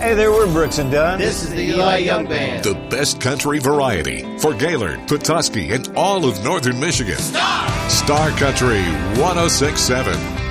Hey there, we're Brooks and Dunn. This is the Eli Young Band. The best country variety for Gaylord, Petoskey, and all of northern Michigan. Star! Star Country 106.7.